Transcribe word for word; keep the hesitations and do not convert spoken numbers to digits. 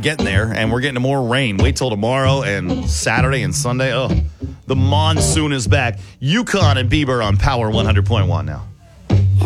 getting there, and we're getting more rain. Wait till tomorrow and Saturday and Sunday. Oh, the monsoon is back. Yukon and Bieber on Power one hundred point one now.